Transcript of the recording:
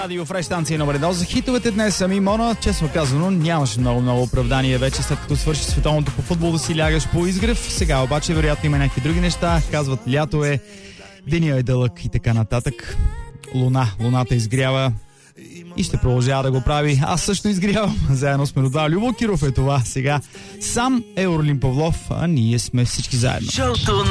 Радио Фреш, станция номер 1 за хитовете днес. Ами, Мона, честно казано, нямаше много оправдание вече, след като свърши световното по футбол да си лягаш по изгрев. Сега обаче, вероятно, има някакви други неща. Казват, лято е, деня е дълъг и така нататък. Луната изгрява и ще продължава да го прави. Аз също изгрявам. Заедно сме до това. Любо Киров е това сега. Сам е Орлин Павлов, а ние сме всички заедно.